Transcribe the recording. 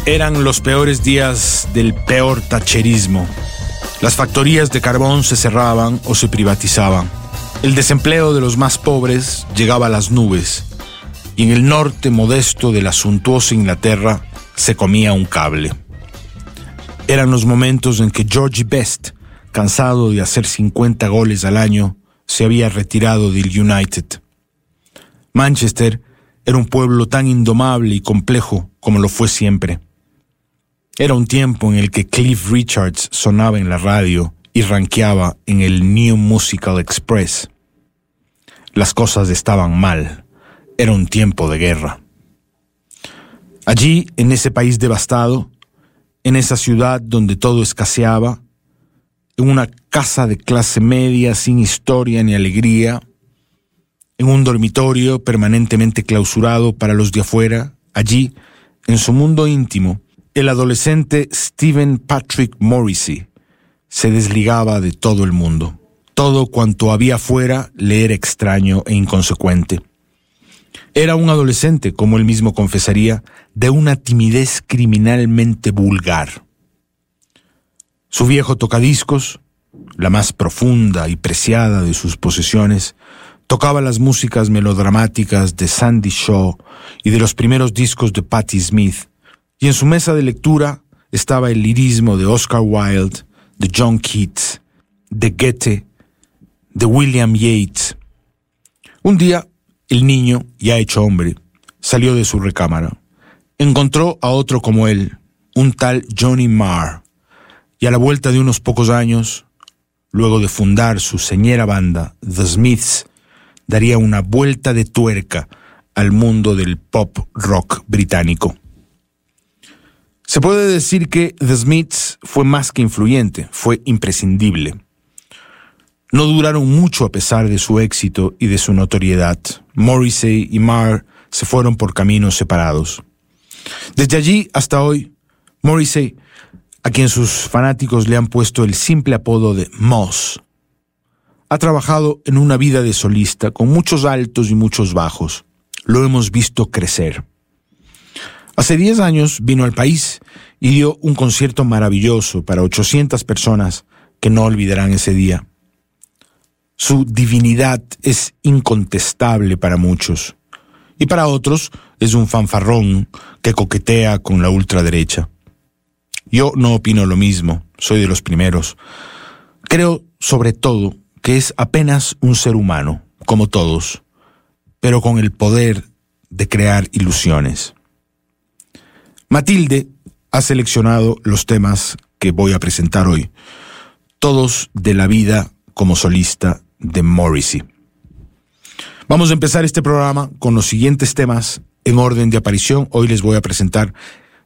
Eran los peores días del peor thatcherismo. Las factorías de carbón se cerraban o se privatizaban. El desempleo de los más pobres llegaba a las nubes. Y en el norte modesto de la suntuosa Inglaterra se comía un cable. Eran los momentos en que Georgie Best, cansado de hacer 50 goles al año, se había retirado del United. Manchester era un pueblo tan indomable y complejo como lo fue siempre. Era un tiempo en el que Cliff Richards sonaba en la radio y rankeaba en el New Musical Express. Las cosas estaban mal. Era un tiempo de guerra. Allí, en ese país devastado, en esa ciudad donde todo escaseaba, en una casa de clase media sin historia ni alegría, en un dormitorio permanentemente clausurado para los de afuera, allí, en su mundo íntimo, el adolescente Stephen Patrick Morrissey se desligaba de todo el mundo. Todo cuanto había afuera le era extraño e inconsecuente. Era un adolescente, como él mismo confesaría, de una timidez criminalmente vulgar. Su viejo tocadiscos, la más profunda y preciada de sus posesiones, tocaba las músicas melodramáticas de Sandy Shaw y de los primeros discos de Patti Smith, y en su mesa de lectura estaba el lirismo de Oscar Wilde, de John Keats, de Goethe, de William Yeats. Un día, el niño, ya hecho hombre, salió de su recámara. Encontró a otro como él, un tal Johnny Marr, y a la vuelta de unos pocos años, luego de fundar su señera banda, The Smiths, daría una vuelta de tuerca al mundo del pop rock británico. Se puede decir que The Smiths fue más que influyente, fue imprescindible. No duraron mucho a pesar de su éxito y de su notoriedad. Morrissey y Marr se fueron por caminos separados. Desde allí hasta hoy, Morrissey, a quien sus fanáticos le han puesto el simple apodo de Moss, ha trabajado en una vida de solista con muchos altos y muchos bajos. Lo hemos visto crecer. Hace 10 años vino al país y dio un concierto maravilloso para 800 personas que no olvidarán ese día. Su divinidad es incontestable para muchos, y para otros es un fanfarrón que coquetea con la ultraderecha. Yo no opino lo mismo, soy de los primeros. Creo, sobre todo, que es apenas un ser humano, como todos, pero con el poder de crear ilusiones. Matilde ha seleccionado los temas que voy a presentar hoy, todos de la vida como solista de Morrissey. Vamos a empezar este programa con los siguientes temas en orden de aparición. Hoy les voy a presentar